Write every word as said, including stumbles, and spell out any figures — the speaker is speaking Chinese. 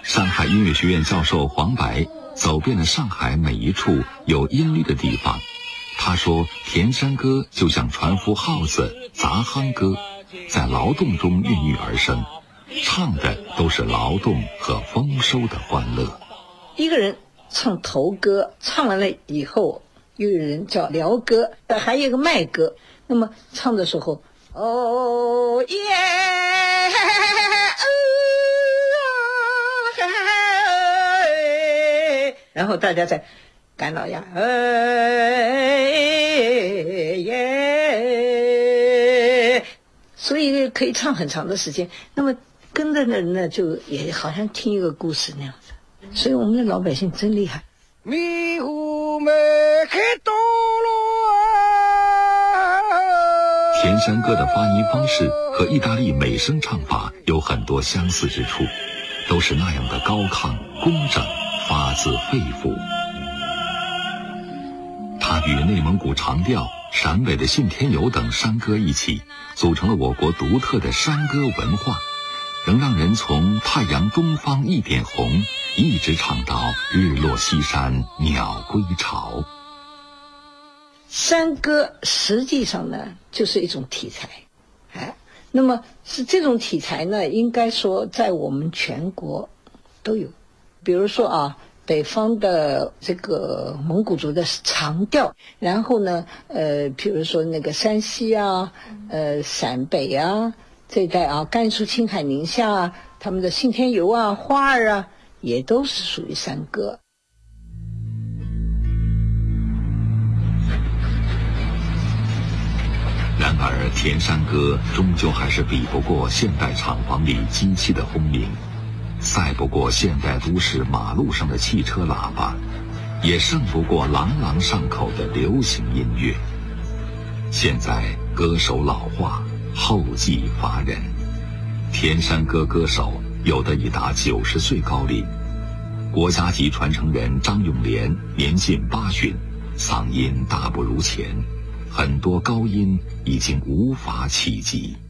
上海音乐学院教授黄白走遍了上海每一处有音律的地方。他说，田山歌就像船夫号子、杂夯歌，在劳动中孕育而生，唱的都是劳动和丰收的欢乐。 一个人唱头歌，唱完了以后，又有人叫撩歌，还有一个卖歌。那么唱的时候，哦耶，然后大家在干老鸭，哎耶，所以可以唱很长的时间。那么跟着的人呢，就也好像听一个故事那样子。所以我们的老百姓真厉害。 田山歌的发音方式和意大利美声唱法有很多相似之处，都是那样的高亢工整，发自肺腑。它与内蒙古长调、陕北的信天游等山歌一起，组成了我国独特的山歌文化，能让人从太阳东方一点红，一直唱到日落西山鸟归巢。 山歌实际上呢，就是一种题材，哎，那么是这种题材呢，应该说在我们全国都有。比如说啊，北方的这个蒙古族的长调，然后呢，呃，比如说那个山西啊，呃，陕北啊这一带啊，甘肃、青海、宁夏啊，他们的信天游啊、花儿啊，也都是属于山歌。 然而，田山歌终究还是比不过现代厂房里机器的轰鸣，赛不过现代都市马路上的汽车喇叭，也胜不过朗朗上口的流行音乐。现在歌手老化，后继乏人。田山歌歌手有的已达九十岁高龄，国家级传承人张永莲年近八旬，嗓音大不如前，很多高音已经无法企及。